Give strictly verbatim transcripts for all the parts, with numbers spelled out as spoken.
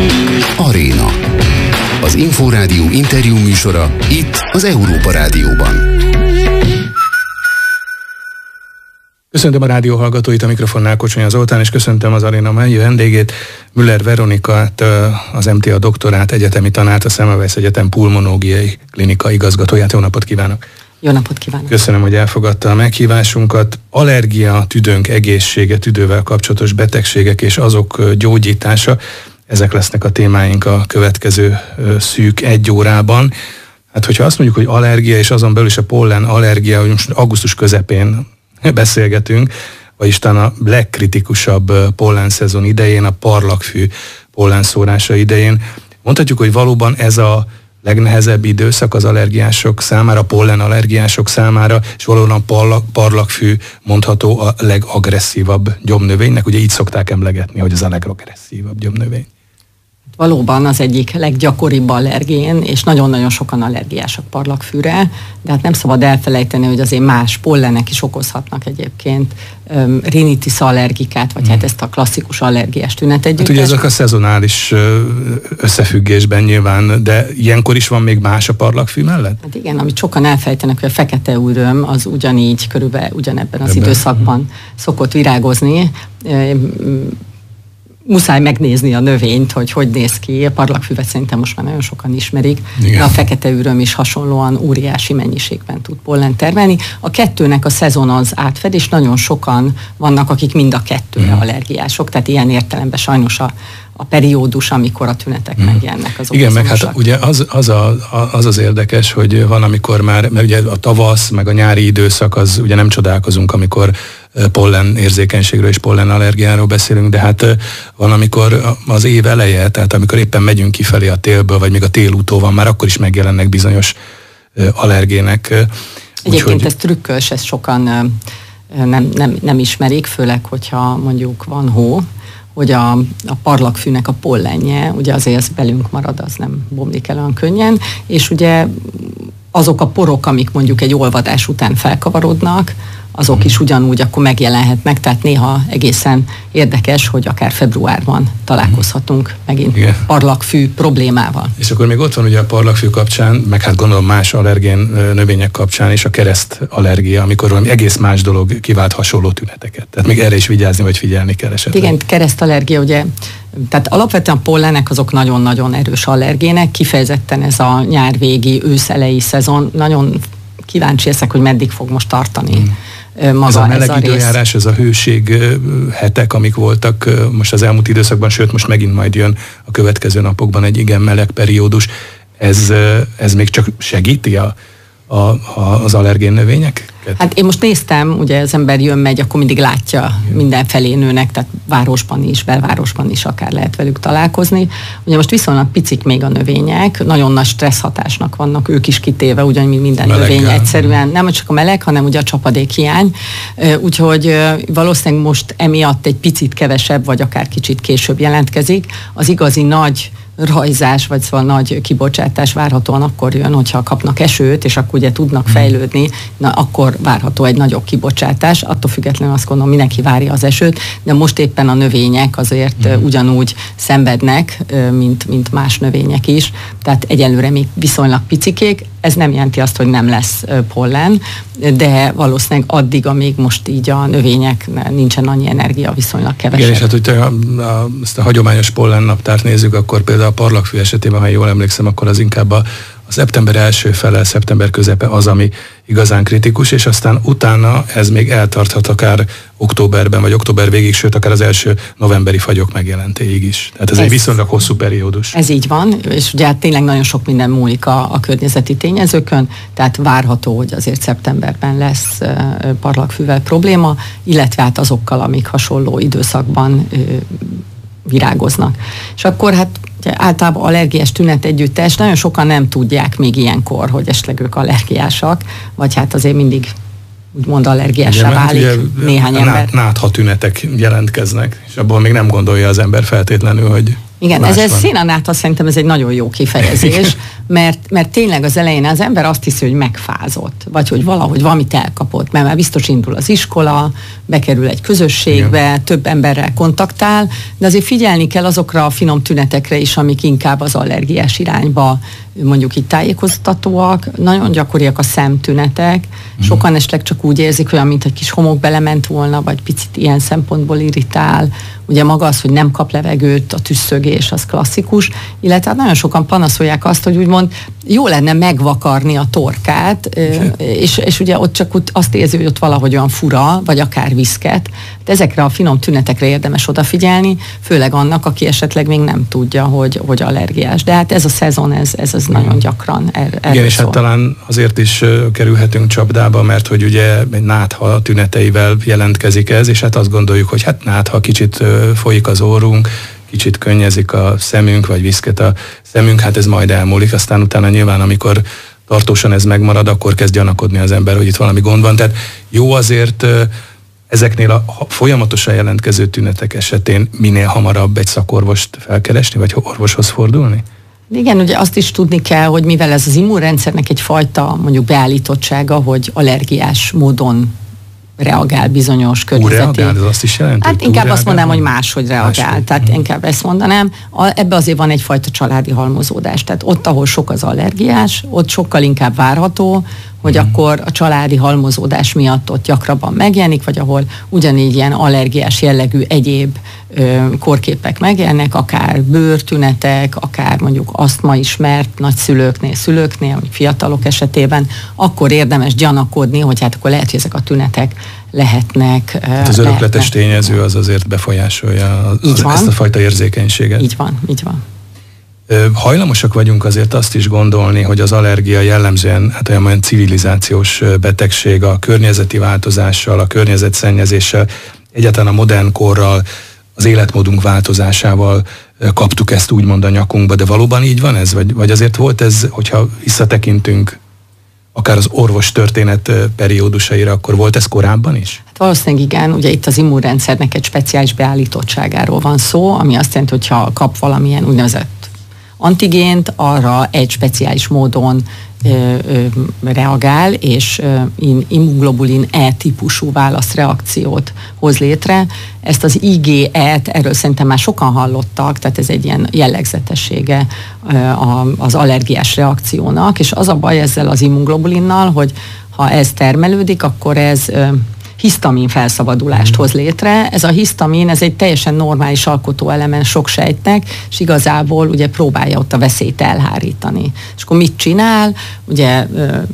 Aréna. Az Inforádió interjú műsora itt az Európa Rádióban. Köszöntöm a rádió hallgatóit, a mikrofonnál Kocsonya Zoltán, és köszöntöm az Aréna mai vendégét, Müller Veronikát, az em té á doktorát, egyetemi tanárt, a Semmelweis Egyetem pulmonológiai klinika igazgatóját. Jó napot kívánok! Jó napot kívánok! Köszönöm, hogy elfogadta a meghívásunkat. Allergia, tüdőnk egészsége, tüdővel kapcsolatos betegségek és azok gyógyítása, ezek lesznek a témáink a következő szűk egy órában. Hát, hogyha azt mondjuk, hogy allergia, és azon belül is a pollen allergia, hogy most augusztus közepén beszélgetünk, vagyis talán a legkritikusabb pollen szezon idején, a parlagfű pollenszórása idején. Mondhatjuk, hogy valóban ez a legnehezebb időszak az allergiások számára, a pollen allergiások számára, és valóban a parlagfű mondható a legagresszívabb gyomnövénynek. Ugye így szokták emlegetni, hogy ez a legagresszívabb gyomnövény. Valóban az egyik leggyakoribb allergén, és nagyon-nagyon sokan allergiások parlagfűre, de hát nem szabad elfelejteni, hogy azért más pollenek is okozhatnak egyébként um, rinitis allergikát, vagy hmm. hát ezt a klasszikus allergiás tünetegyüttes. Hát ugye ezek a szezonális összefüggésben nyilván, de ilyenkor is van még más a parlagfű mellett? Hát igen, amit sokan elfelejtenek, hogy a fekete üröm az ugyanígy, körülbelül ugyanebben az Ebben. időszakban hmm. szokott virágozni. Muszáj megnézni a növényt, hogy hogy néz ki. A parlagfüvet szerintem most már nagyon sokan ismerik. Igen. De a fekete üröm is hasonlóan óriási mennyiségben tud pollen termelni. A kettőnek a szezon az átfed, és nagyon sokan vannak, akik mind a kettőre mm. allergiások. Tehát ilyen értelemben sajnos a, a periódus, amikor a tünetek mm. megjelennek, azok Igen, meg hát ugye az az, a, az az érdekes, hogy van, amikor már, mert ugye a tavasz, meg a nyári időszak, az ugye nem csodálkozunk, amikor pollen érzékenységről és pollen allergiáról beszélünk, de hát van, amikor az év eleje, tehát amikor éppen megyünk kifelé a télből, vagy még a télútó van, már akkor is megjelennek bizonyos allergének. Egyébként Úgyhogy... ez trükkös, ezt sokan nem, nem, nem ismerik, főleg, hogyha mondjuk van hó, hogy a, a parlagfűnek a pollenje, ugye azért ez belünk marad, az nem bomlik el olyan könnyen, és ugye azok a porok, amik mondjuk egy olvadás után felkavarodnak, azok is ugyanúgy akkor megjelenhetnek, tehát néha egészen érdekes, hogy akár februárban találkozhatunk megint Igen. parlagfű problémával. És akkor még ott van ugye a parlagfű kapcsán, meg hát gondolom más allergén növények kapcsán is a keresztallergia, amikor valami egész más dolog kivált hasonló tüneteket. Tehát még erre is vigyázni, vagy figyelni kell esetleg. Igen, keresztallergia ugye, tehát alapvetően a pollenek azok nagyon-nagyon erős allergének, kifejezetten ez a nyárvégi, őszelei szezon, nagyon kíváncsi leszek, hogy meddig fog most tartani. Hmm. Maga ez a meleg ez a időjárás, rész. Ez a hőség hetek, amik voltak most az elmúlt időszakban, sőt most megint majd jön a következő napokban egy igen meleg periódus, ez, ez még csak segíti a, a, a, az allergén növények? Hát én most néztem, ugye az ember jön-megy, akkor mindig látja mindenfelé nőnek, tehát városban is, belvárosban is akár lehet velük találkozni. Ugye most viszonylag picik még a növények, nagyon nagy stressz hatásnak vannak ők is kitéve, ugyan mint minden Meleggel. növény egyszerűen, nem csak a meleg, hanem ugye a csapadékhiány. Úgyhogy valószínűleg most emiatt egy picit kevesebb, vagy akár kicsit később jelentkezik. Az igazi nagy rajzás, vagy szóval nagy kibocsátás várhatóan akkor jön, hogyha kapnak esőt, és akkor ugye tudnak fejlődni, na akkor várható egy nagyobb kibocsátás. Attól függetlenül azt gondolom, mindenki várja az esőt, de most éppen a növények azért mm. ugyanúgy szenvednek, mint, mint más növények is. Tehát egyelőre még viszonylag picikék. Ez nem jelenti azt, hogy nem lesz pollen, de valószínűleg addig, amíg most így a növények nincsen annyi energia, viszonylag kevesebb. Igen, és hát, hogyha a, a, ezt a hagyományos pollen naptárt nézzük, akkor például a parlagfű esetében, ha jól emlékszem, akkor az inkább a, a szeptember első fele, szeptember közepe az, ami igazán kritikus, és aztán utána ez még eltarthat akár októberben, vagy október végig, sőt, akár az első novemberi fagyok megjelentéig is. Tehát ez, ez egy viszonylag hosszú periódus. Ez így van, és ugye hát tényleg nagyon sok minden múlik a, a környezeti tényezőkön, tehát várható, hogy azért szeptemberben lesz uh, parlagfűvel probléma, illetve hát azokkal, amik hasonló időszakban uh, virágoznak. És akkor hát általában allergiás tünet együttes, nagyon sokan nem tudják még ilyenkor, hogy esetleg ők allergiásak, vagy hát azért mindig úgymond allergiásra válik ugye, néhány ember. Nátha tünetek jelentkeznek, és abból még nem gondolja az ember feltétlenül, hogy igen, ez, ez szénanátha, szerintem ez egy nagyon jó kifejezés, mert, mert tényleg az elején az ember azt hiszi, hogy megfázott, vagy hogy valahogy valamit elkapott, mert már biztos indul az iskola, bekerül egy közösségbe, igen. több emberrel kontaktál, de azért figyelni kell azokra a finom tünetekre is, amik inkább az allergiás irányba mondjuk itt tájékoztatóak. Nagyon gyakoriak a szemtünetek, sokan esetleg csak úgy érzik, olyan, mint egy kis homok belement volna, vagy picit ilyen szempontból irritál. Ugye maga az, hogy nem kap levegőt, a tüsszögés, az klasszikus, illetve nagyon sokan panaszolják azt, hogy úgymond jó lenne megvakarni a torkát, és, és ugye ott csak azt érzi, hogy ott valahogy olyan fura, vagy akár viszket. De ezekre a finom tünetekre érdemes odafigyelni, főleg annak, aki esetleg még nem tudja, hogy, hogy allergiás. De hát ez a szezon, ez, ez az nagyon gyakran er, erről Igen, és szól. hát talán azért is kerülhetünk csapdába, mert hogy ugye egy nátha tüneteivel jelentkezik ez, és hát azt gondoljuk, hogy hát nátha kicsit folyik az orrunk, kicsit könnyezik a szemünk, vagy viszket a szemünk, hát ez majd elmúlik, aztán utána nyilván, amikor tartósan ez megmarad, akkor kezd gyanakodni az ember, hogy itt valami gond van. Tehát jó azért ezeknél a folyamatosan jelentkező tünetek esetén minél hamarabb egy szakorvost felkeresni, vagy orvoshoz fordulni? Igen, ugye azt is tudni kell, hogy mivel ez az immunrendszernek egyfajta mondjuk beállítottsága, hogy allergiás módon reagál bizonyos környezeti... Túl reagál, ez azt is jelenti? Hát inkább azt mondanám, hogy máshogy reagál. Máshogy. Tehát hmm. inkább ezt mondanám. Ebbe azért van egyfajta családi halmozódás. Tehát ott, ahol sok az allergiás, ott sokkal inkább várható, hogy hmm. akkor a családi halmozódás miatt ott gyakrabban megjelenik, vagy ahol ugyanígy ilyen allergiás jellegű egyéb ö, kórképek megjelennek, akár bőrtünetek, akár mondjuk asztma ismert nagyszülőknél, szülőknél, vagy fiatalok esetében, akkor érdemes gyanakodni, hogy hát akkor lehet, hogy ezek a tünetek lehetnek. Hát az örökletes tényező az azért befolyásolja az, ezt a fajta érzékenységet. Így van, így van. Hajlamosak vagyunk azért azt is gondolni, hogy az allergia jellemzően hát olyan, olyan civilizációs betegség, a környezeti változással, a környezetszennyezéssel, egyáltalán a modern korral, az életmódunk változásával kaptuk ezt úgymond a nyakunkba, de valóban így van ez? Vagy, vagy azért volt ez, hogyha visszatekintünk akár az orvos történet periódusaira, akkor volt ez korábban is? Hát valószínűleg igen, ugye itt az immunrendszernek egy speciális beállítottságáról van szó, ami azt jelenti, hogyha kap valamilyen úgynevezett antigént, arra egy speciális módon ö, ö, reagál, és ö, immunglobulin E típusú válaszreakciót hoz létre. Ezt az I G E-t, erről szerintem már sokan hallottak, tehát ez egy ilyen jellegzetessége ö, a, az allergiás reakciónak, és az a baj ezzel az immunglobulinnal, hogy ha ez termelődik, akkor ez ö, hisztamin felszabadulást hoz létre. Ez a hisztamin, ez egy teljesen normális alkotóeleme sok sejtnek, és igazából ugye próbálja ott a veszélyt elhárítani. És akkor mit csinál? Ugye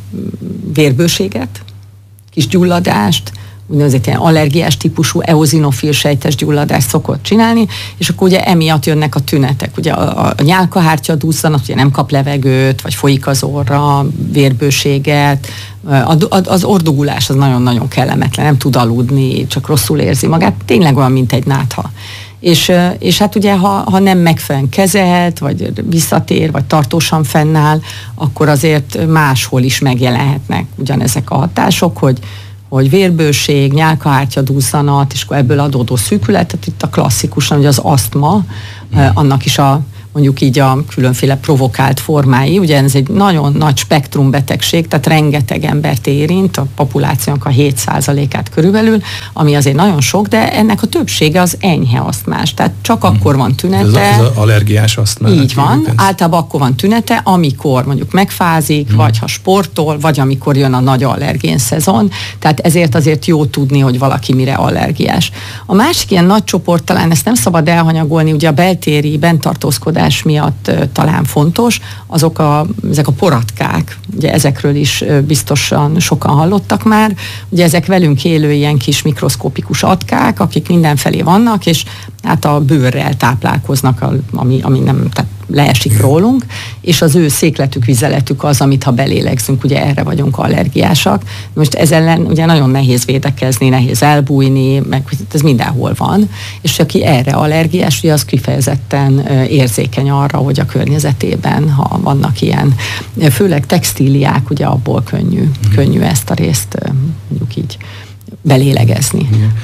vérbőséget, kis gyulladást, úgynevezett ilyen allergiás típusú eozinofil sejtes gyulladást szokott csinálni, és akkor ugye emiatt jönnek a tünetek. Ugye a, a nyálkahártya duzzanat, ugye nem kap levegőt, vagy folyik az orra, vérbőséget, az ordugulás az nagyon-nagyon kellemetlen, nem tud aludni, csak rosszul érzi magát, tényleg olyan, mint egy nátha. És, és hát ugye, ha, ha nem megfelelően kezelt, vagy visszatér, vagy tartósan fennáll, akkor azért máshol is megjelenhetnek ugyanezek a hatások, hogy hogy vérbőség, nyálkahártya duzzanat, és akkor ebből adódó szűkület, tehát itt a klasszikusan, hogy az asztma, annak is a mondjuk így a különféle provokált formái. Ugye ez egy nagyon nagy spektrum betegség, tehát rengeteg embert érint, a populációnak a hét százalékát körülbelül, ami azért nagyon sok, de ennek a többsége az enyhe asztmás. Tehát csak hmm. akkor van tünete. Ez, ez az allergiás asztma. Így van. Ez. Általában akkor van tünete, amikor mondjuk megfázik, hmm. vagy ha sportol, vagy amikor jön a nagy allergén szezon. Tehát ezért azért jó tudni, hogy valaki mire allergiás. A másik ilyen nagy csoport, talán ezt nem szabad elhanyagolni, ugye a beltéri bentartózkodás miatt talán fontos, azok a, ezek a poratkák, ugye ezekről is biztosan sokan hallottak már, ugye ezek velünk élő ilyen kis mikroszkopikus atkák, akik mindenfelé vannak, és hát a bőrrel táplálkoznak, ami, ami nem, tehát leesik rólunk, és az ő székletük, vizeletük az, amit ha belélegzünk, ugye erre vagyunk allergiásak. Most ez ellen ugye nagyon nehéz védekezni, nehéz elbújni, meg ez mindenhol van, és aki erre allergiás, ugye az kifejezetten érzékeny arra, hogy a környezetében, ha vannak ilyen, főleg textíliák, ugye abból könnyű, mm. könnyű ezt a részt mondjuk így belélegezni. Igen.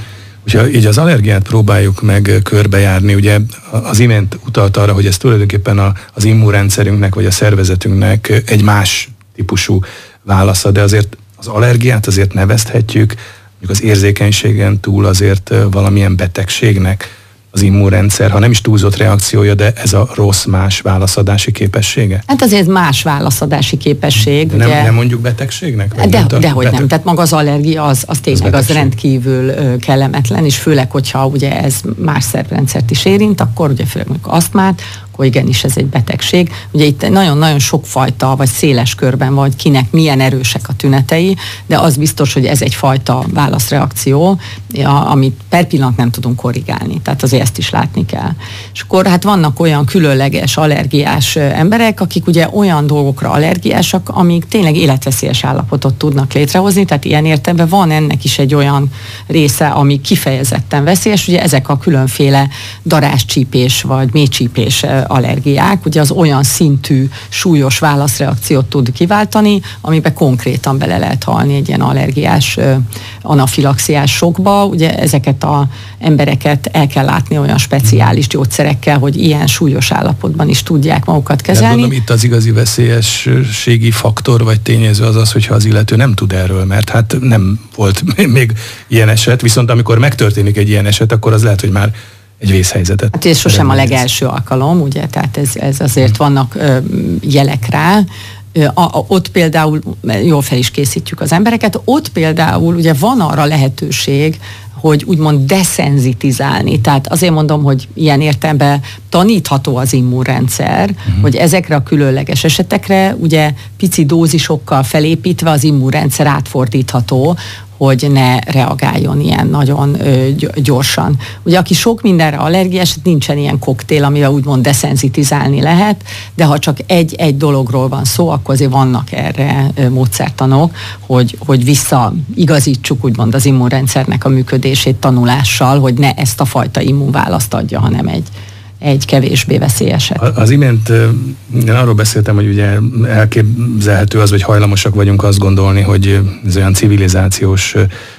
Hogyha így az allergiát próbáljuk meg körbejárni, ugye az imént utalt arra, hogy ez tulajdonképpen a, az immunrendszerünknek vagy a szervezetünknek egy más típusú válasza, de azért az allergiát azért nevezhetjük, mondjuk az érzékenységen túl azért valamilyen betegségnek az immunrendszer, ha nem is túlzott reakciója, de ez a rossz más válaszadási képessége? Hát azért más válaszadási képesség. De nem, nem mondjuk betegségnek? De, dehogy beteg... nem. Tehát maga az allergia az, az tényleg az, az rendkívül kellemetlen, és főleg, hogyha ugye ez más szervrendszert is érint, akkor ugye főleg mondjuk asztmát, akkor igenis ez egy betegség. Ugye itt nagyon-nagyon sokfajta, vagy széles körben van, hogy kinek milyen erősek a tünetei, de az biztos, hogy ez egyfajta válaszreakció, amit per pillanat nem tudunk korrigálni. Tehát azért ezt is látni kell. És akkor hát vannak olyan különleges allergiás emberek, akik ugye olyan dolgokra allergiásak, amik tényleg életveszélyes állapotot tudnak létrehozni, tehát ilyen értelemben van ennek is egy olyan része, ami kifejezetten veszélyes, ugye ezek a különféle daráscsípés, vagy mélycsípés allergiák, ugye az olyan szintű súlyos válaszreakciót tud kiváltani, amiben konkrétan bele lehet halni egy ilyen allergiás, anafilaxiás sokba. Ugye ezeket az embereket el kell látni olyan speciális gyógyszerekkel, hogy ilyen súlyos állapotban is tudják magukat kezelni. De gondolom, itt az igazi veszélyességi faktor vagy tényező az az, hogyha az illető nem tud erről, mert hát nem volt még ilyen eset, viszont amikor megtörténik egy ilyen eset, akkor az lehet, hogy már egy vészhelyzetet. Hát ez sosem a legelső alkalom, ugye, tehát ez, ez azért vannak ö, jelek rá. A, a, ott például, jól fel is készítjük az embereket, ott például ugye van arra lehetőség, hogy úgymond deszenzitizálni. Tehát azért mondom, hogy ilyen értelemben tanítható az immunrendszer, uh-huh. hogy ezekre a különleges esetekre ugye pici dózisokkal felépítve az immunrendszer átfordítható, hogy ne reagáljon ilyen nagyon ö, gyorsan. Ugye aki sok mindenre allergiás, nincsen ilyen koktél, amivel úgymond deszenzitizálni lehet, de ha csak egy-egy dologról van szó, akkor azért vannak erre ö, módszertanok, hogy, hogy visszaigazítsuk úgymond az immunrendszernek a működését tanulással, hogy ne ezt a fajta immunválaszt adja, hanem egy egy kevésbé veszélyeset. Az imént én arról beszéltem, hogy ugye elképzelhető az, hogy hajlamosak vagyunk azt gondolni, hogy ez olyan civilizációs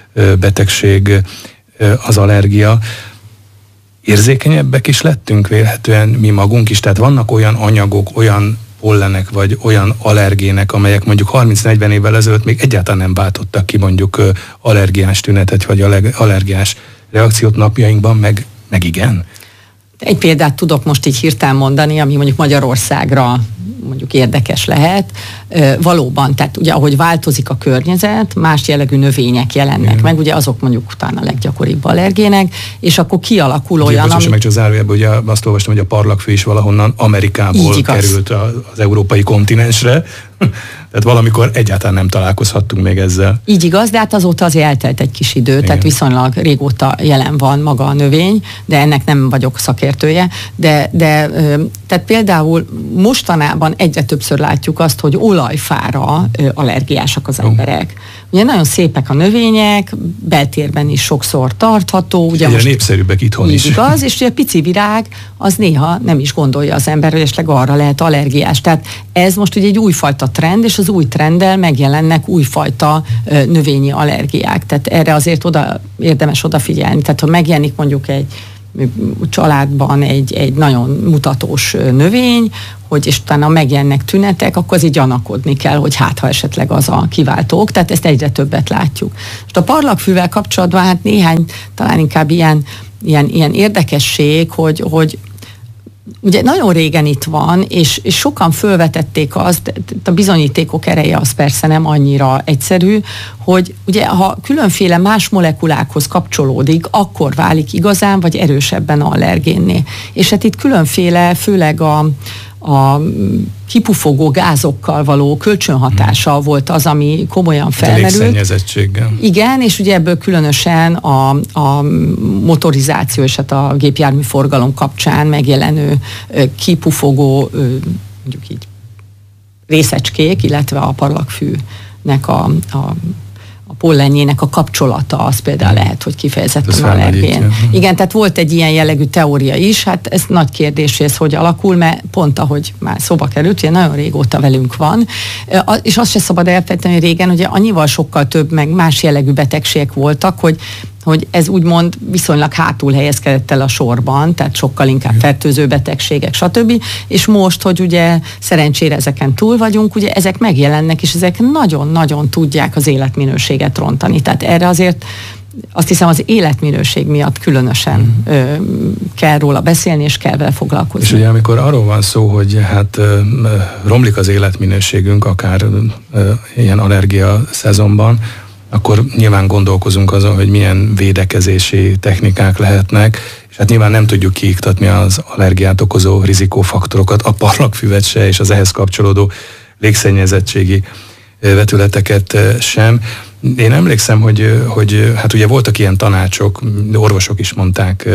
betegség az allergia. Érzékenyebbek is lettünk vélhetően mi magunk is, tehát vannak olyan anyagok, olyan pollenek, vagy olyan allergének, amelyek mondjuk harminc-negyven évvel ezelőtt még egyáltalán nem váltottak ki mondjuk allergiás tünetet, vagy allergiás reakciót, napjainkban, meg, meg igen. Egy példát tudok most így hirtelen mondani, ami mondjuk Magyarországra mondjuk érdekes lehet. Valóban, tehát ugye ahogy változik a környezet, más jellegű növények jelennek igen. meg, ugye azok mondjuk utána a leggyakoribb allergének, és akkor kialakul olyan, ami... Bocsásson meg csak zárójelben, ugye azt olvastam, hogy a parlagfű is valahonnan Amerikából került az európai kontinensre, tehát valamikor egyáltalán nem találkozhattunk még ezzel. Így igaz, de hát azóta azért eltelt egy kis idő, igen. tehát viszonylag régóta jelen van maga a növény, de ennek nem vagyok szakértője, de, de tehát például mostanában egyre többször látjuk azt, hogy olajfára allergiásak az emberek. Ugye nagyon szépek a növények, beltérben is sokszor tartható. Ugye egyre népszerűbbek itthon is. Igaz, és ugye a pici virág, az néha nem is gondolja az ember, hogy esetleg arra lehet allergiás. Tehát ez most ugye egy újfajta trend, és az új trenddel megjelennek újfajta ö, növényi allergiák. Tehát erre azért oda, érdemes odafigyelni. Tehát ha megjelenik mondjuk egy családban egy, egy nagyon mutatós növény, hogy és utána megjelennek tünetek, akkor azért gyanakodni kell, hogy hát ha esetleg az a kiváltók, tehát ezt egyre többet látjuk. Most a parlagfűvel kapcsolatban hát néhány, talán inkább ilyen, ilyen, ilyen érdekesség, hogy, hogy ugye nagyon régen itt van, és, és sokan fölvetették azt, a bizonyítékok ereje az persze nem annyira egyszerű, hogy ugye ha különféle más molekulákhoz kapcsolódik, akkor válik igazán vagy erősebben allergénné. És hát itt különféle, főleg a a kipufogó gázokkal való kölcsönhatása hmm. volt az, ami komolyan felmerült. A légszennyezettséggel. Igen, és ugye ebből különösen a, a motorizáció és hát a gépjármű forgalom kapcsán megjelenő kipufogó mondjuk így részecskék, illetve a parlagfűnek a, a a pollenjének a kapcsolata, az például lehet, hogy kifejezetten allergén. Igen, tehát volt egy ilyen jellegű teória is, hát ez nagy kérdés, hogy ez hogy alakul, mert pont ahogy már szóba került, ugye nagyon régóta velünk van, és azt se szabad elfelejteni, hogy régen ugye annyival sokkal több, meg más jellegű betegségek voltak, hogy hogy ez úgymond viszonylag hátul helyezkedett el a sorban, tehát sokkal inkább fertőző betegségek, stb. És most, hogy ugye szerencsére ezeken túl vagyunk, ugye ezek megjelennek, és ezek nagyon-nagyon tudják az életminőséget rontani. Tehát erre azért azt hiszem az életminőség miatt különösen mm. ö, kell róla beszélni, és kell vele foglalkozni. És ugye amikor arról van szó, hogy hát ö, romlik az életminőségünk, akár ö, ilyen allergia szezonban, akkor nyilván gondolkozunk azon, hogy milyen védekezési technikák lehetnek, és hát nyilván nem tudjuk kiiktatni az allergiát okozó rizikófaktorokat, a parlagfüvet se, és az ehhez kapcsolódó légszennyezettségi vetületeket sem. Én emlékszem, hogy, hogy hát ugye voltak ilyen tanácsok, orvosok is mondták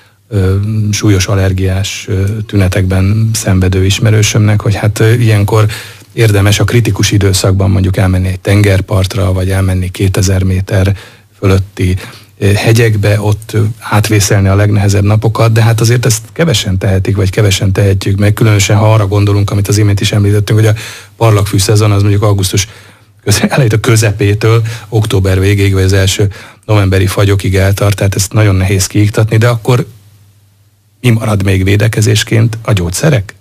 súlyos allergiás tünetekben szenvedő ismerősömnek, hogy hát ilyenkor érdemes a kritikus időszakban mondjuk elmenni egy tengerpartra, vagy elmenni kétezer méter fölötti hegyekbe, ott átvészelni a legnehezebb napokat, de hát azért ezt kevesen tehetik, vagy kevesen tehetjük meg, különösen ha arra gondolunk, amit az imént is említettünk, hogy a parlagfű szezon az mondjuk augusztus elejét a közepétől október végéig, vagy az első novemberi fagyokig eltart, tehát ezt nagyon nehéz kiiktatni, de akkor mi marad még védekezésként? A gyógyszerek?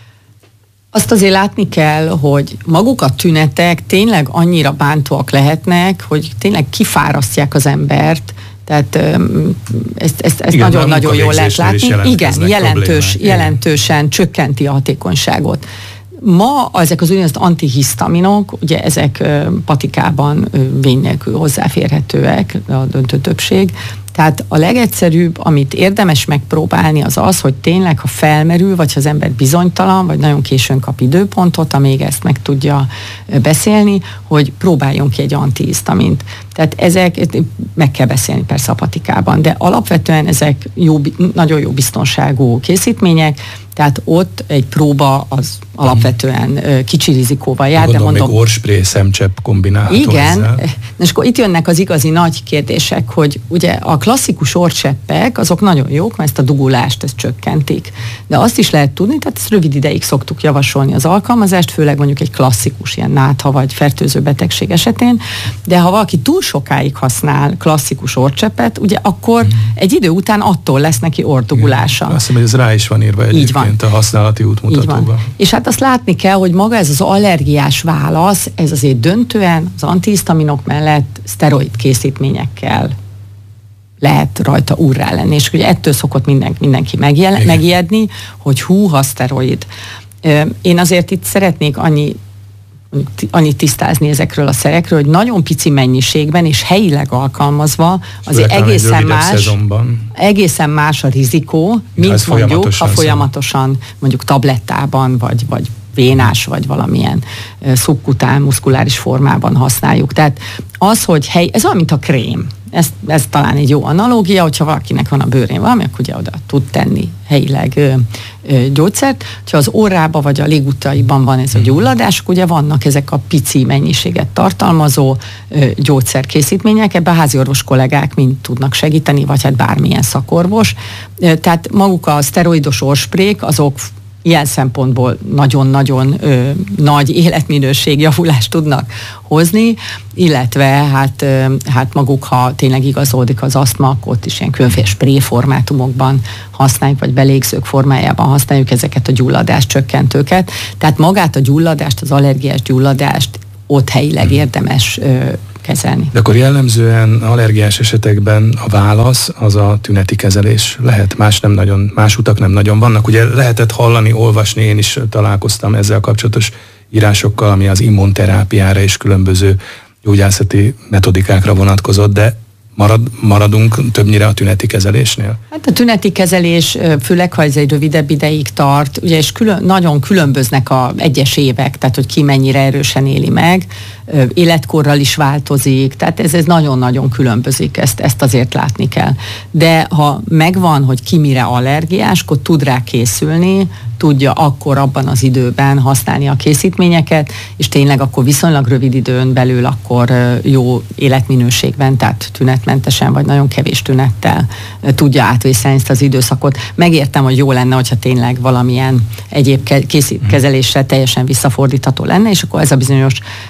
Azt azért látni kell, hogy maguk a tünetek tényleg annyira bántóak lehetnek, hogy tényleg kifárasztják az embert, tehát ezt, ezt, ezt nagyon-nagyon jól lehet látni. Igen, jelentős, jelentősen csökkenti a hatékonyságot. Ma ezek az úgynevezett antihisztaminok, ugye ezek patikában vény nélkül hozzáférhetőek, a döntő többség. Tehát a legegyszerűbb, amit érdemes megpróbálni, az az, hogy tényleg, ha felmerül, vagy ha az ember bizonytalan, vagy nagyon későn kap időpontot, amíg ezt meg tudja beszélni, hogy próbáljon ki egy antihisztamint. Tehát ezek, meg kell beszélni persze a patikában, de alapvetően ezek jó, nagyon jó biztonságú készítmények, tehát ott egy próba az alapvetően kicsi rizikóval jár. Gondolom, de mondom, még orrspré, szemcsepp kombinálható. Igen, és akkor itt jönnek az igazi nagy kérdések, hogy ugye a klasszikus orrcseppek, azok nagyon jók, mert ezt a dugulást ezt csökkentik. De azt is lehet tudni, tehát ezt rövid ideig szoktuk javasolni az alkalmazást, főleg mondjuk egy klasszikus ilyen nátha vagy fertőző betegség esetén, de ha valaki túl sokáig használ klasszikus orrcseppet, ugye akkor hmm. egy idő után attól lesz neki orrdugulása. Azt hiszem, hogy ez rá is van írva egyébként a használati útmutatóban. És hát azt látni kell, hogy maga ez az allergiás válasz, ez azért döntően az antihisztaminok mellett szteroid készítményekkel lehet rajta úrrá lenni. És ugye ettől szokott minden, mindenki megjel, megijedni, hogy hú, ha szteroid. Én azért itt szeretnék annyi annyit tisztázni ezekről a szerekről, hogy nagyon pici mennyiségben és helyileg alkalmazva azért egészen más, egészen más a rizikó, mint mondjuk, ha folyamatosan mondjuk tablettában, vagy, vagy vénás, vagy valamilyen szubkután, muszkuláris formában használjuk. Tehát az, hogy hely, ez olyan, mint a krém. Ez, ez talán egy jó analógia, hogyha valakinek van a bőrén valami, akkor ugye oda tud tenni helyileg ö, ö, gyógyszert. Ha az orrába vagy a légutaiban van ez a gyulladás, akkor ugye vannak ezek a pici mennyiséget tartalmazó ö, gyógyszerkészítmények, ebben a háziorvos kollégák mind tudnak segíteni, vagy hát bármilyen szakorvos. Ö, tehát maguk a szteroidos orrsprék, azok ilyen szempontból nagyon-nagyon ö, nagy életminőségjavulást tudnak hozni, illetve hát, ö, hát maguk, ha tényleg igazoldik az asztma, akkor ott is ilyen különféle spré formátumokban használjuk, vagy belégzők formájában használjuk ezeket a gyulladás csökkentőket. Tehát magát a gyulladást, az allergiás gyulladást ott helyileg érdemes ö, kezelni. De akkor jellemzően allergiás esetekben a válasz az a tüneti kezelés. Lehet, más nem nagyon, más utak nem nagyon vannak. Ugye lehetett hallani, olvasni, én is találkoztam ezzel kapcsolatos írásokkal, ami az immunterápiára és különböző gyógyászati metodikákra vonatkozott, de Marad, maradunk többnyire a tüneti kezelésnél? Hát a tüneti kezelés, főleg ha ez egy rövidebb ideig tart, ugye és külön, nagyon különböznek a egyes évek, tehát hogy ki mennyire erősen éli meg, életkorral is változik, tehát ez, ez nagyon-nagyon különbözik, ezt, ezt azért látni kell. De ha megvan, hogy ki mire allergiás, akkor tud rá készülni, tudja akkor abban az időben használni a készítményeket, és tényleg akkor viszonylag rövid időn belül akkor jó életminőségben, tehát tünetmentesen, vagy nagyon kevés tünettel tudja átvészelni ezt az időszakot. Megértem, hogy jó lenne, hogyha tényleg valamilyen egyéb kezeléssel teljesen visszafordítható lenne, és akkor ez a bizonyos immun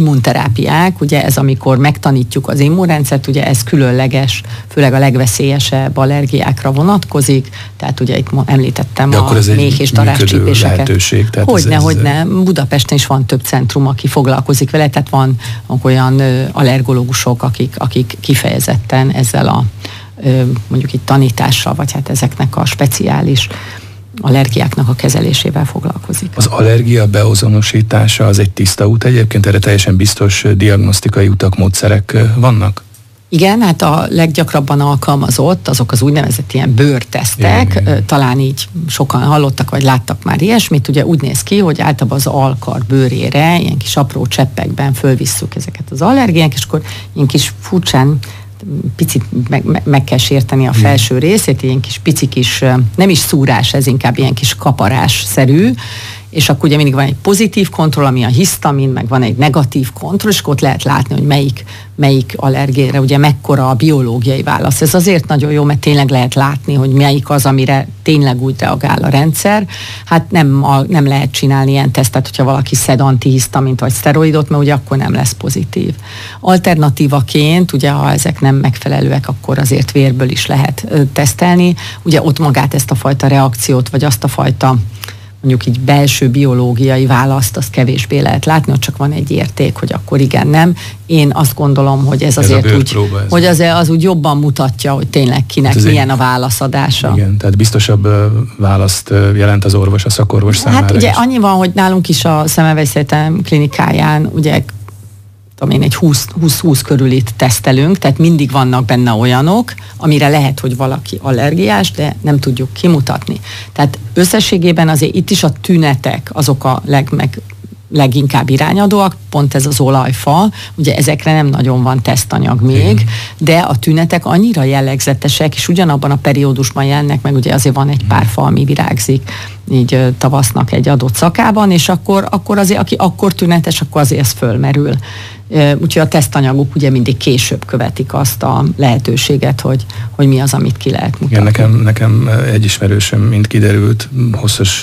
immunterápiák, ugye ez amikor megtanítjuk az immunrendszert, ugye ez különleges, főleg a legveszélyesebb allergiákra vonatkozik, tehát ugye itt említettem a méh és darázscsípéseket. Hogyne, hogyne. Budapesten is van több centrum, aki foglalkozik vele, tehát van olyan allergológusok, akik, akik kifejezetten ezzel a mondjuk itt tanítással, vagy hát ezeknek a speciális allergiáknak a kezelésével foglalkozik. Az allergia beazonosítása az egy tiszta út egyébként, erre teljesen biztos diagnosztikai utak, módszerek vannak? Igen, hát a leggyakrabban alkalmazott azok az úgynevezett ilyen bőrtesztek, igen, igen. Talán így sokan hallottak, vagy láttak már ilyesmit, ugye úgy néz ki, hogy általában az alkar bőrére ilyen kis apró cseppekben fölvisszük ezeket az allergiák, és akkor ilyen kis furcsán picit meg, meg, meg kell sérteni a felső részét, ilyen kis pici kis, nem is szúrás, ez inkább ilyen kis kaparás-szerű, és akkor ugye mindig van egy pozitív kontroll, ami a hisztamin, meg van egy negatív kontroll, és akkor ott lehet látni, hogy melyik, melyik allergére, ugye mekkora a biológiai válasz. Ez azért nagyon jó, mert tényleg lehet látni, hogy melyik az, amire tényleg úgy reagál a rendszer. Hát nem, a, nem lehet csinálni ilyen tesztet, hogyha valaki szed antihisztamint vagy szteroidot, mert ugye akkor nem lesz pozitív. Alternatívaként, ugye ha ezek nem megfelelőek, akkor azért vérből is lehet ö, tesztelni. Ugye ott magát ezt a fajta reakciót, vagy azt a fajta mondjuk így belső biológiai választ, azt kevésbé lehet látni, hogy csak van egy érték, hogy akkor igen, nem. Én azt gondolom, hogy ez, ez azért úgy, ez hogy az, az úgy jobban mutatja, hogy tényleg kinek hát milyen egy, a válaszadása. Igen, tehát biztosabb választ jelent az orvos, a szakorvos számára. Hát ugye is. Annyi van, hogy nálunk is a Szemmelweis-Egyetem klinikáján ugye tudom én, egy húsz-húsz körülit tesztelünk, tehát mindig vannak benne olyanok, amire lehet, hogy valaki allergiás, de nem tudjuk kimutatni. Tehát összességében azért itt is a tünetek azok a legmeg, leginkább irányadóak, pont ez az olajfa, ugye ezekre nem nagyon van tesztanyag még, de a tünetek annyira jellegzetesek, és ugyanabban a periódusban jelennek meg, ugye azért van egy pár fa, ami virágzik így tavasznak egy adott szakában, és akkor, akkor azért, aki akkor tünetes, akkor azért ez fölmerül. Úgyhogy a tesztanyagok ugye mindig később követik azt a lehetőséget, hogy, hogy mi az, amit ki lehet mutatni. Igen, nekem, nekem egy ismerősöm, mint kiderült, hosszas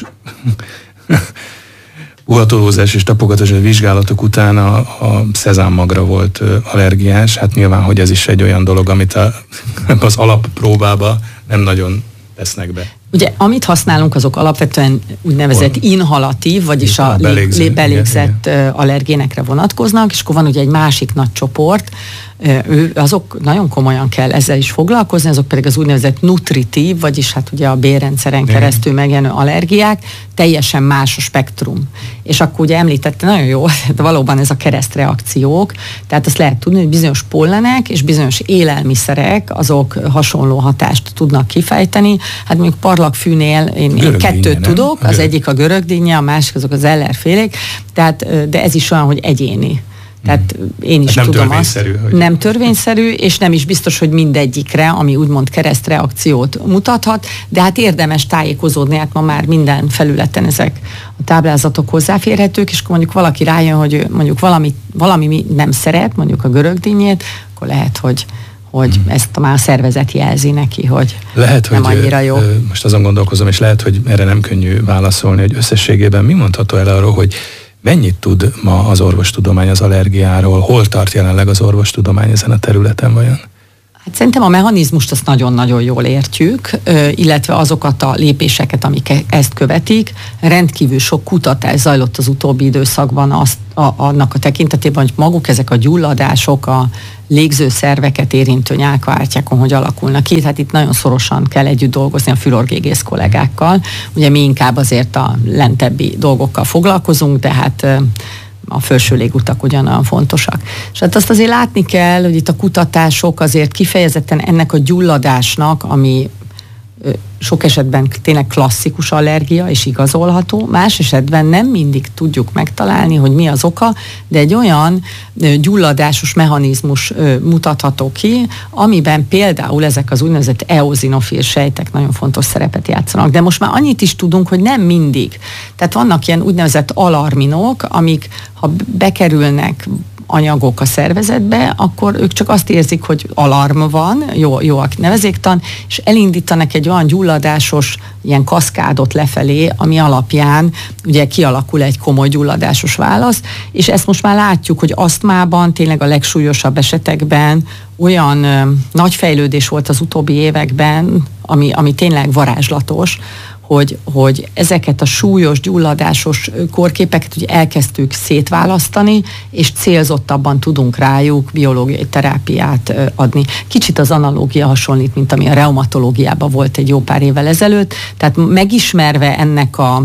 uhatolózás és tapogatás vizsgálatok után a, a szezánmagra volt allergiás. Hát nyilván, hogy ez is egy olyan dolog, amit a, az alappróbába nem nagyon tesznek be. Ugye, amit használunk, azok alapvetően úgynevezett inhalatív, vagyis a belégzett, belégzett igen, allergénekre vonatkoznak, és akkor van ugye egy másik nagy csoport, ő, azok nagyon komolyan kell ezzel is foglalkozni, azok pedig az úgynevezett nutritív, vagyis hát ugye a bélrendszeren keresztül megjelenő allergiák, teljesen más a spektrum. És akkor ugye említette, nagyon jó, valóban ez a keresztreakciók, tehát azt lehet tudni, hogy bizonyos pollenek és bizonyos élelmiszerek, azok hasonló hatást tudnak kifejteni. Hát mondjuk parlagfűnél én, én kettőt tudok, az egyik a görögdinnye, a másik azok az ellerfélék, tehát, de ez is olyan, hogy egyéni. Tehát én is nem tudom törvényszerű, azt. Hogy... Nem törvényszerű, és nem is biztos, hogy mindegyikre, ami úgymond keresztreakciót mutathat, de hát érdemes tájékozódni, hát ma már minden felületen ezek a táblázatok hozzáférhetők, és akkor mondjuk valaki rájön, hogy mondjuk valami, valami nem szeret, mondjuk a görögdinnyét, akkor lehet, hogy hogy hmm. ezt már a szervezet jelzi neki, hogy lehet, nem hogy annyira jó. Most azon gondolkozom, és lehet, hogy erre nem könnyű válaszolni, hogy összességében mi mondható el arról, hogy mennyit tud ma az orvostudomány az allergiáról, hol tart jelenleg az orvostudomány ezen a területen vajon? Hát szerintem a mechanizmust azt nagyon-nagyon jól értjük, illetve azokat a lépéseket, amik ezt követik. Rendkívül sok kutatás zajlott az utóbbi időszakban azt, a, annak a tekintetében, hogy maguk ezek a gyulladások, a légzőszerveket érintő nyálkahártyákon hogy alakulnak ki. Hát itt nagyon szorosan kell együtt dolgozni a fülorgégész kollégákkal. Ugye mi inkább azért a lentebbi dolgokkal foglalkozunk, de hát a felső légutak ugyanolyan fontosak. És hát azt azért látni kell, hogy itt a kutatások azért kifejezetten ennek a gyulladásnak, ami sok esetben tényleg klasszikus allergia és igazolható, más esetben nem mindig tudjuk megtalálni, hogy mi az oka, de egy olyan gyulladásos mechanizmus mutatható ki, amiben például ezek az úgynevezett eozinofil sejtek nagyon fontos szerepet játszanak. De most már annyit is tudunk, hogy nem mindig. Tehát vannak ilyen úgynevezett alarminok, amik ha bekerülnek anyagok a szervezetbe, akkor ők csak azt érzik, hogy alarm van, jó, jó a nevezéktan, és elindítanak egy olyan gyulladásos ilyen kaszkádot lefelé, ami alapján ugye kialakul egy komoly gyulladásos válasz, és ezt most már látjuk, hogy asztmában, tényleg a legsúlyosabb esetekben olyan ö, nagy fejlődés volt az utóbbi években, ami, ami tényleg varázslatos, hogy, hogy ezeket a súlyos, gyulladásos kórképeket ugye elkezdtük szétválasztani, és célzottabban tudunk rájuk biológiai terápiát adni. Kicsit az analógia hasonlít, mint ami a reumatológiában volt egy jó pár évvel ezelőtt, tehát megismerve ennek a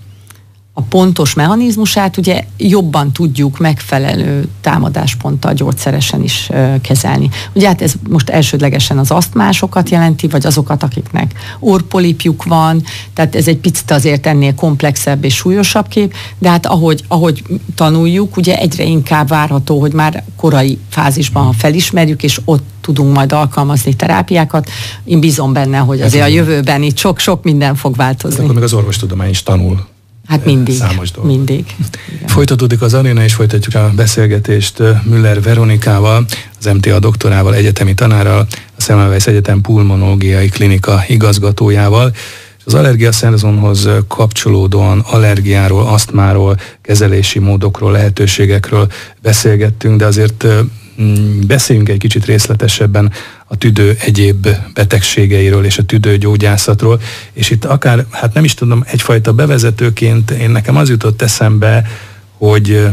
a pontos mechanizmusát ugye jobban tudjuk megfelelő támadásponttal gyógyszeresen is uh, kezelni. Ugye hát ez most elsődlegesen az asztmásokat jelenti, vagy azokat, akiknek orrpolipjuk van, tehát ez egy picit azért ennél komplexebb és súlyosabb kép, de hát ahogy, ahogy tanuljuk, ugye egyre inkább várható, hogy már korai fázisban, ha felismerjük, és ott tudunk majd alkalmazni terápiákat. Én bízom benne, hogy azért a jövőben itt sok-sok minden fog változni. Akkor még az orvostudomány is tanul. Hát mindig, számos dolog. mindig. Igen. Folytatódik az aréna, és folytatjuk a beszélgetést Müller Veronikával, az em té á doktorával, egyetemi tanárral, a Semmelweis Egyetem pulmonológiai klinika igazgatójával. Az allergia szezonhoz kapcsolódóan allergiáról, asztmáról, kezelési módokról, lehetőségekről beszélgettünk, de azért beszéljünk egy kicsit részletesebben a tüdő egyéb betegségeiről és a tüdőgyógyászatról, és itt akár, hát nem is tudom, egyfajta bevezetőként én nekem az jutott eszembe, hogy,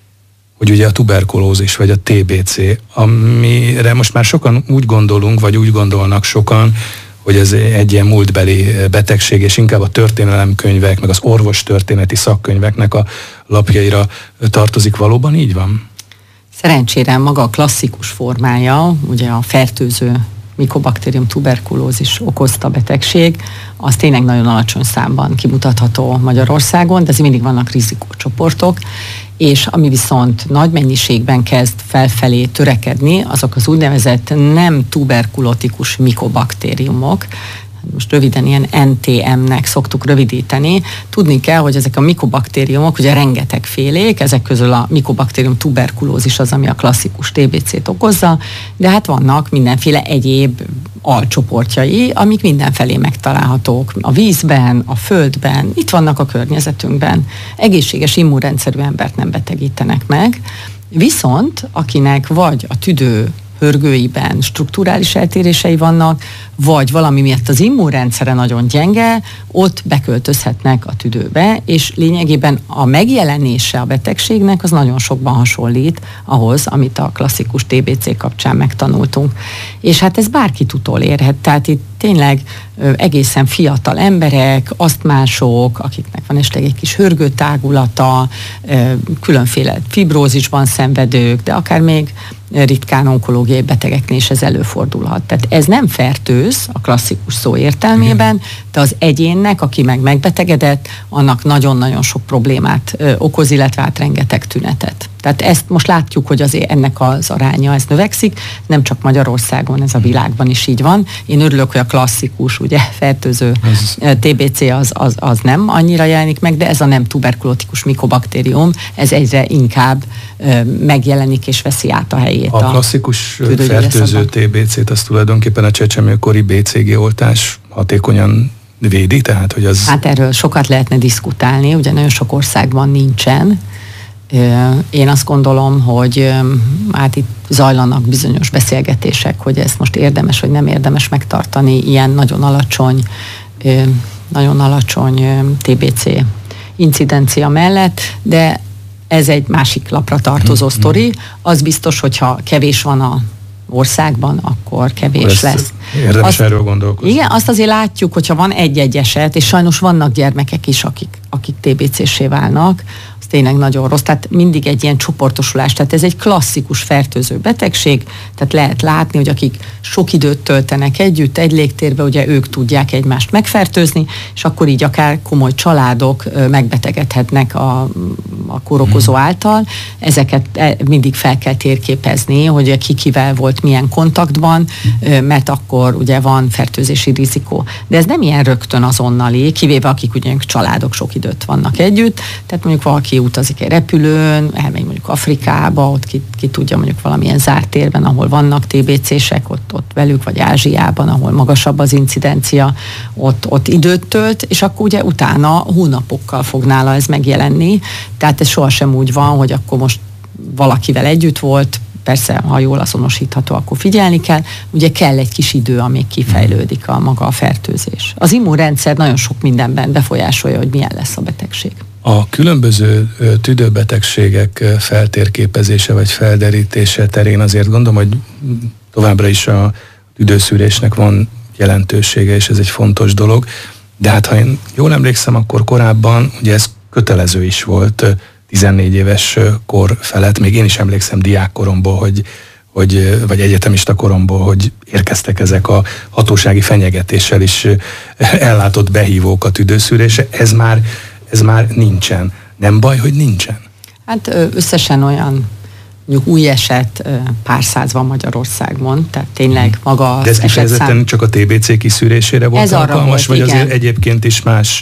hogy ugye a tuberkulózis vagy a té bé cé, amire most már sokan úgy gondolunk, vagy úgy gondolnak sokan, hogy ez egy ilyen múltbeli betegség, és inkább a történelemkönyvek, meg az orvostörténeti szakkönyveknek a lapjaira tartozik. Valóban így van? Szerencsére maga a klasszikus formája, ugye a fertőző Mycobacterium tuberkulózis okozta betegség, az tényleg nagyon alacsony számban kimutatható Magyarországon, de azért mindig vannak rizikócsoportok, és ami viszont nagy mennyiségben kezd felfelé törekedni, azok az úgynevezett nem tuberkulotikus mikobaktériumok, most röviden ilyen en té em-nek szoktuk rövidíteni. Tudni kell, hogy ezek a mikobaktériumok, ugye rengetegfélék, ezek közül a Mycobacterium tuberkulózis az, ami a klasszikus té bé cét okozza, de hát vannak mindenféle egyéb alcsoportjai, amik mindenfelé megtalálhatók. A vízben, a földben, itt vannak a környezetünkben. Egészséges immunrendszerű embert nem betegítenek meg, viszont akinek vagy a tüdő hörgőiben strukturális eltérései vannak, vagy valami miatt az immunrendszere nagyon gyenge, ott beköltözhetnek a tüdőbe, és lényegében a megjelenése a betegségnek az nagyon sokban hasonlít ahhoz, amit a klasszikus té bé cé kapcsán megtanultunk. És hát ez bárkit utolérhet, tehát itt tényleg ö, egészen fiatal emberek, asztmások, akiknek van esetleg egy kis hörgőtágulata, ö, különféle fibrózisban szenvedők, de akár még ritkán onkológiai betegeknél is ez előfordulhat. Tehát ez nem fertőz a klasszikus szó értelmében, de az egyénnek, aki meg megbetegedett, annak nagyon-nagyon sok problémát ö, okoz, illetve hát rengeteg tünetet. Tehát ezt most látjuk, hogy azért ennek az aránya ez növekszik, nem csak Magyarországon, ez a világban is így van. Én örülök, hogy a klasszikus, ugye, fertőző ez... té bé cé az, az, az nem annyira jelenik meg, de ez a nem tuberkulotikus mikobaktérium, ez egyre inkább ö, megjelenik és veszi át a helyét. A, a klasszikus fertőző té bé cét az tulajdonképpen a csecsemőkori bé cé gé oltás hatékonyan védi, tehát hogy az... Hát erről sokat lehetne diszkutálni, ugye nagyon sok országban nincsen. Én azt gondolom, hogy hát itt zajlanak bizonyos beszélgetések, hogy ezt most érdemes vagy nem érdemes megtartani ilyen nagyon alacsony, nagyon alacsony té bé cé incidencia mellett, de ez egy másik lapra tartozó hmm. sztori. Az biztos, hogyha kevés van a országban, akkor kevés lesz. Érdemes azt, erről gondolkozni. Igen, azt azért látjuk, hogyha van egy-egy eset, és sajnos vannak gyermekek is, akik, akik té bé cé-sé válnak, az tényleg nagyon rossz. Tehát mindig egy ilyen csoportosulás. Tehát ez egy klasszikus fertőző betegség, tehát lehet látni, hogy akik sok időt töltenek együtt, egy légtérbe, ugye ők tudják egymást megfertőzni, és akkor így akár komoly családok megbetegedhetnek a, a kórokozó hmm. által. Ezeket mindig fel kell térképezni, hogy ki kivel volt milyen kontaktban, mert akkor ugye van fertőzési rizikó. De ez nem ilyen rögtön azonnali, kivéve akik ugye családok sok időt vannak együtt, tehát mondjuk valaki valaki utazik egy repülőn, elmegy mondjuk Afrikába, ott ki, ki tudja mondjuk valamilyen zárt térben, ahol vannak té bé cések, ott, ott velük, vagy Ázsiában, ahol magasabb az incidencia, ott, ott időt tölt, és akkor ugye utána hónapokkal fog nála ez megjelenni. Tehát ez sohasem úgy van, hogy akkor most valakivel együtt volt, persze, ha jól azonosítható, akkor figyelni kell. Ugye kell egy kis idő, amíg kifejlődik a maga a fertőzés. Az immunrendszer nagyon sok mindenben befolyásolja, hogy milyen lesz a betegség. A különböző tüdőbetegségek feltérképezése vagy felderítése terén azért gondolom, hogy továbbra is a tüdőszűrésnek van jelentősége, és ez egy fontos dolog. De hát, ha én jól emlékszem, akkor korábban ugye ez kötelező is volt, tizennégy éves kor felett, még én is emlékszem diákkoromból, hogy, hogy, vagy egyetemista koromból, hogy érkeztek ezek a hatósági fenyegetéssel is ellátott behívók a tüdőszűrésre. Ez már, ez már nincsen. Nem baj, hogy nincsen? Hát összesen olyan mondjuk új eset pár száz van Magyarországon, tehát tényleg maga az De ez kifejezetten esetszám... csak a té bé cé kiszűrésére volt ez alkalmas, volt, vagy igen. azért egyébként is más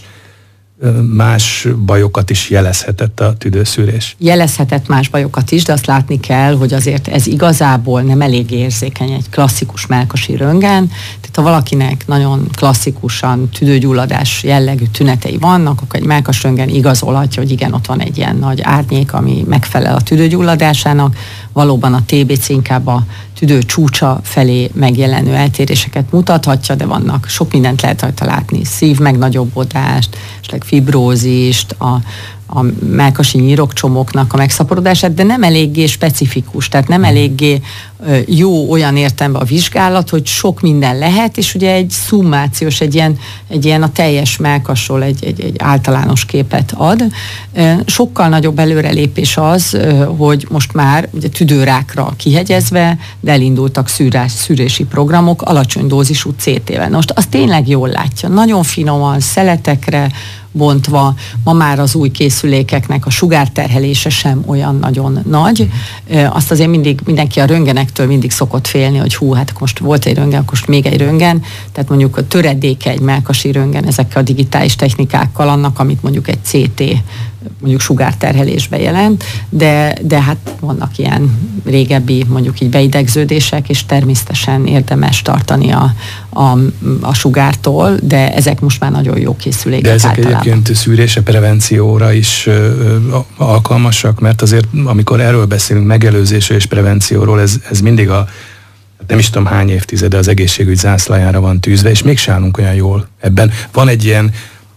más bajokat is jelezhetett a tüdőszűrés? Jelezhetett más bajokat is, de azt látni kell, hogy azért ez igazából nem elég érzékeny egy klasszikus mellkasi röntgen. Tehát ha valakinek nagyon klasszikusan tüdőgyulladás jellegű tünetei vannak, akkor egy mellkas röntgen igazolhatja, hogy igen, ott van egy ilyen nagy árnyék, ami megfelel a tüdőgyulladásának. Valóban a té bé cé inkább a tüdő csúcsa felé megjelenő eltéréseket mutathatja, de vannak, sok mindent lehet rajta látni. Szív megnagyobbodást, esetleg fibrózist, a, a mellkasi nyirokcsomóknak a megszaporodását, de nem eléggé specifikus, tehát nem eléggé jó olyan értelemben a vizsgálat, hogy sok minden lehet, és ugye egy szummációs, egy ilyen, egy ilyen a teljes mellkasról egy, egy, egy általános képet ad. Sokkal nagyobb előrelépés az, hogy most már ugye tüdőrákra kihegyezve, de elindultak szűrás, szűrési programok alacsony dózisú cé té-vel. Most azt tényleg jól látja, nagyon finoman, szeletekre bontva, ma már az új készülékeknek a sugárterhelése sem olyan nagyon nagy. Azt azért mindig, mindenki a röntgenektől mindig szokott félni, hogy hú, hát most volt egy röntgen, akkor most még egy röntgen, tehát mondjuk a töredéke egy mellkasi röntgen ezekkel a digitális technikákkal annak, amit mondjuk egy cé té mondjuk sugárterhelésbe jelent, de, de hát vannak ilyen régebbi mondjuk így beidegződések, és természetesen érdemes tartani a, a, a sugártól, de ezek most már nagyon jó készülékek. De ezek általában egyébként szűrése, prevencióra is ö, alkalmasak, mert azért amikor erről beszélünk, megelőzésről és prevencióról, ez, ez mindig a nem is tudom hány évtizede az egészségügy zászlajára van tűzve, és még se állunk olyan jól ebben. Van egy ilyen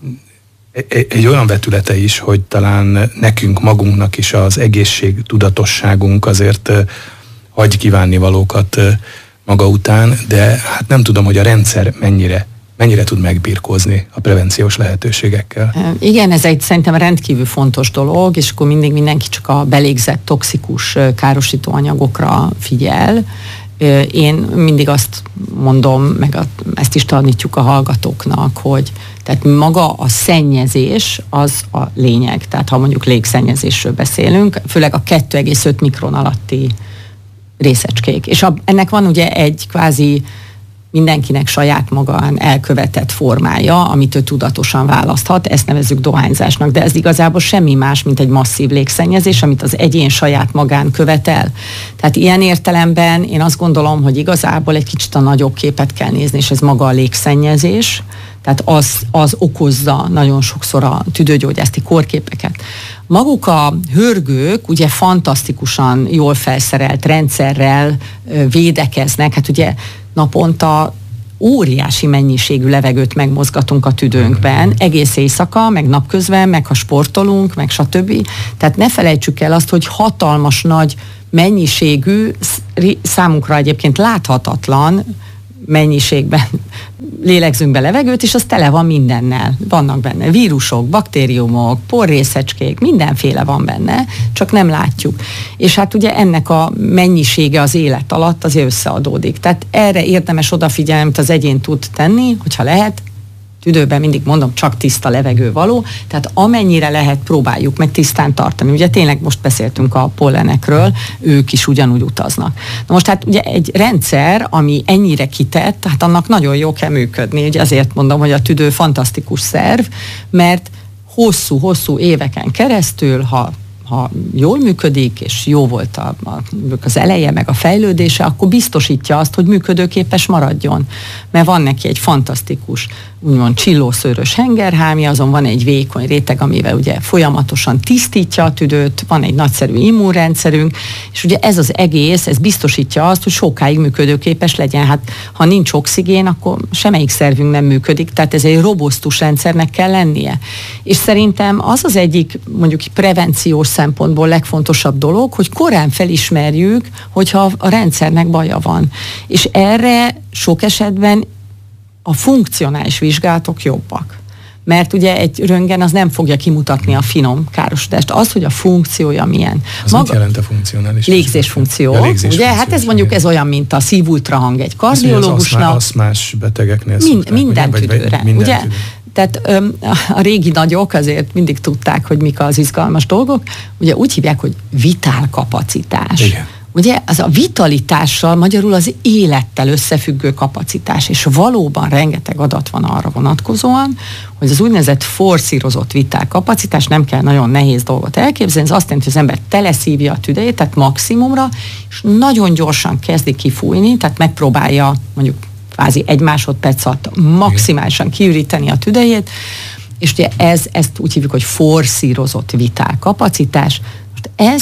egy olyan vetülete is, hogy talán nekünk magunknak is az egészség tudatosságunk azért hagy kívánni valókat maga után, de hát nem tudom, hogy a rendszer mennyire, mennyire tud megbirkózni a prevenciós lehetőségekkel. Igen, ez egy szerintem rendkívül fontos dolog, és akkor mindig mindenki csak a belégzett toxikus károsító anyagokra figyel. Én mindig azt mondom, meg a, ezt is tanítjuk a hallgatóknak, hogy tehát maga a szennyezés az a lényeg. Tehát ha mondjuk légszennyezésről beszélünk, főleg a kettő egész öt mikron alatti részecskék. És a, ennek van ugye egy kvázi mindenkinek saját magán elkövetett formája, amit ő tudatosan választhat, ezt nevezzük dohányzásnak, de ez igazából semmi más, mint egy masszív légszennyezés, amit az egyén saját magán követel. Tehát ilyen értelemben én azt gondolom, hogy igazából egy kicsit a nagyobb képet kell nézni, és ez maga a légszennyezés, tehát az, az okozza nagyon sokszor a tüdőgyógyászati kórképeket. Maguk a hörgők ugye fantasztikusan jól felszerelt rendszerrel védekeznek, hát ugye naponta óriási mennyiségű levegőt megmozgatunk a tüdőnkben, egész éjszaka, meg napközben, meg ha sportolunk, meg stb. Tehát ne felejtsük el azt, hogy hatalmas nagy mennyiségű, számunkra egyébként láthatatlan mennyiségben lélegzünk be levegőt, és az tele van mindennel. Vannak benne vírusok, baktériumok, porrészecskék, mindenféle van benne, csak nem látjuk. És hát ugye ennek a mennyisége az élet alatt azért összeadódik. Tehát erre érdemes odafigyelni, amit az egyén tud tenni, hogyha lehet. Tüdőben mindig mondom, csak tiszta levegő való, tehát amennyire lehet, próbáljuk meg tisztán tartani. Ugye tényleg most beszéltünk a pollenekről, ők is ugyanúgy utaznak. Na most hát ugye egy rendszer, ami ennyire kitett, hát annak nagyon jó kell működni. Ugye azért mondom, hogy a tüdő fantasztikus szerv, mert hosszú-hosszú éveken keresztül, ha ha jól működik, és jó volt a, a, az eleje, meg a fejlődése, akkor biztosítja azt, hogy működőképes maradjon. Mert van neki egy fantasztikus, úgymond csillószőrös hengerhámja, azon van egy vékony réteg, amivel ugye folyamatosan tisztítja a tüdőt, van egy nagyszerű immunrendszerünk, és ugye ez az egész, ez biztosítja azt, hogy sokáig működőképes legyen. Hát ha nincs oxigén, akkor semmelyik szervünk nem működik, tehát ez egy robusztus rendszernek kell lennie. És szerintem az az egyik, mondjuk prevenciós szempontból legfontosabb dolog, hogy korán felismerjük, hogyha a rendszernek baja van. És erre sok esetben a funkcionális vizsgálatok jobbak. Mert ugye egy röntgen az nem fogja kimutatni a finom károsodást. Az, hogy a funkciója milyen. Az Maga, mit jelent a funkcionális? Légzésfunkció. Ja, légzés ugye, funkció, hát ez mondjuk ez olyan, mint a szívultrahang egy kardiológusnak. Az aszmás betegeknél Mind, szokták, minden vagy, tüdőre. vagy, minden ugye? Tüdő. Tehát öm, a régi nagyok azért mindig tudták, hogy mik az izgalmas dolgok. Ugye úgy hívják, hogy vitálkapacitás. Igen. Ugye az a vitalitással, magyarul az élettel összefüggő kapacitás, és valóban rengeteg adat van arra vonatkozóan, hogy az úgynevezett forszírozott vitálkapacitás, nem kell nagyon nehéz dolgot elképzelni, ez azt jelenti, hogy az ember teleszívja a tüdejét, tehát maximumra, és nagyon gyorsan kezdi kifújni, tehát megpróbálja mondjuk kvázi egy másodperc alatt maximálisan kiüríteni a tüdejét, és ugye ez, ezt úgy hívjuk, hogy forszírozott vitálkapacitás. Most ez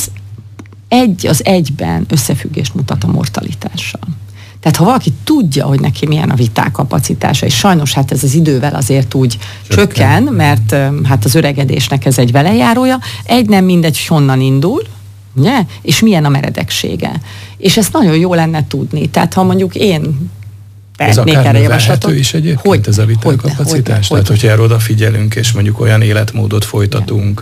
egy az egyben összefüggést mutat a mortalitással. Tehát ha valaki tudja, hogy neki milyen a vitálkapacitása, és sajnos hát ez az idővel azért úgy csökken, csökken mert hát az öregedésnek ez egy velejárója, egy nem mindegy, hogy honnan indul, ugye? És milyen a meredeksége. És ezt nagyon jó lenne tudni. Tehát ha mondjuk én ez akár növelhető is egyébként, hogy, ez a vitálkapacitás? Hogy, Tehát, hogy, hogyha erre odafigyelünk, és mondjuk olyan életmódot folytatunk,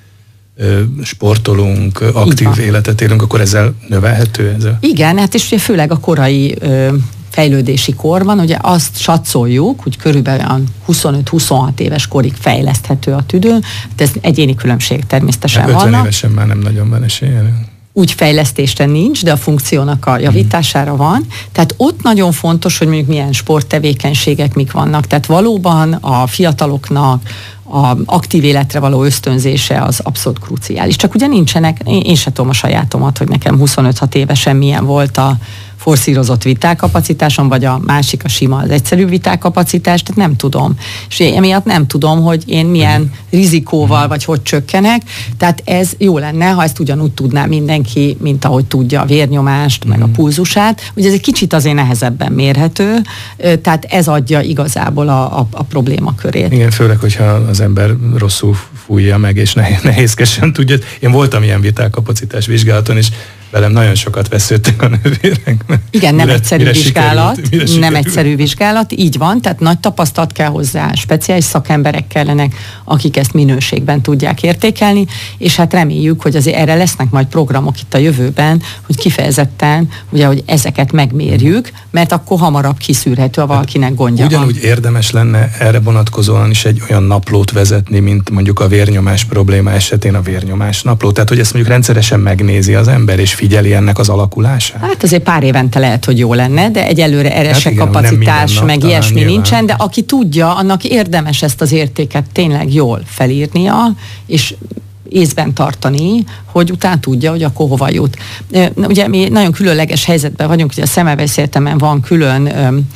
igen. sportolunk, aktív életet élünk, akkor ezzel növelhető? Ezzel? Igen, hát és ugye főleg a korai ö, fejlődési korban, ugye azt satszoljuk, hogy körülbelül huszonöt-huszonhat éves korig fejleszthető a tüdő, hát ez egyéni különbség természetesen vannak. ötven évesen már nem nagyon van esélye. Úgy fejlesztésre nincs, de a funkciónak a javítására van. Tehát ott nagyon fontos, hogy mondjuk milyen sporttevékenységek mik vannak. Tehát valóban a fiataloknak a aktív életre való ösztönzése az abszolút kruciális. Csak ugye nincsenek, én, én se tudom a sajátomat, hogy nekem huszonöt-hat évesen milyen volt a forszírozott vitálkapacitásom, vagy a másik a sima, az egyszerű vitálkapacitás, tehát nem tudom. És emiatt nem tudom, hogy én milyen rizikóval, vagy hogy csökkenek, tehát ez jó lenne, ha ezt ugyanúgy tudná mindenki, mint ahogy tudja a vérnyomást, meg a pulzusát. Ugye ez egy kicsit azért nehezebben mérhető, tehát ez adja igazából a, a, a problémakörét. Igen, főleg, hogyha az ember rosszul fújja meg, és nehézkesen tudja. Én voltam ilyen vitálkapacitás vizsgálaton, és velem nagyon sokat vesződtek a nővérek. Igen, nem mire, egyszerű mire vizsgálat, sikerült, mire nem egyszerű vizsgálat, így van, tehát nagy tapasztalat kell hozzá, speciális szakemberek kellenek, akik ezt minőségben tudják értékelni, és hát reméljük, hogy azért erre lesznek majd programok itt a jövőben, hogy kifejezetten, ugye, hogy ezeket megmérjük, mert akkor hamarabb kiszűrhető, ha valakinek gondja Ugyanúgy van. érdemes lenne erre vonatkozóan is egy olyan naplót vezetni, mint mondjuk a vérnyomás probléma esetén a vérnyomás napló. Tehát, hogy ezt mondjuk rendszeresen megnézi az ember, és figyeli ennek az alakulását? Hát azért pár évente lehet, hogy jó lenne, de egyelőre erre hát se igen, kapacitás, meg ilyesmi nyilván nincsen, de aki tudja, annak érdemes ezt az értéket tényleg jól felírnia, és észben tartani, hogy utána tudja, hogy akkor hova jut. Ugye mi nagyon különleges helyzetben vagyunk, ugye a Semmelweis Egyetemen van külön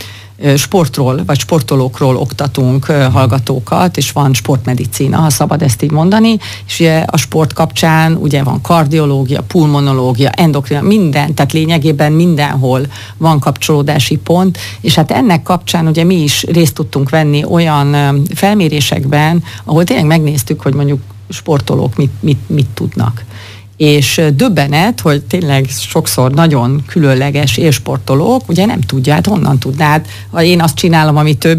sportról, vagy sportolókról oktatunk hallgatókat, és van sportmedicína, ha szabad ezt így mondani, és ugye a sport kapcsán ugye van kardiológia, pulmonológia, endokrin, minden, tehát lényegében mindenhol van kapcsolódási pont, és hát ennek kapcsán ugye mi is részt tudtunk venni olyan felmérésekben, ahol tényleg megnéztük, hogy mondjuk sportolók mit, mit, mit tudnak. És döbbenet, hogy tényleg sokszor nagyon különleges élsportolók, ugye nem tudja, hát honnan tudná, hát én azt csinálom, ami több,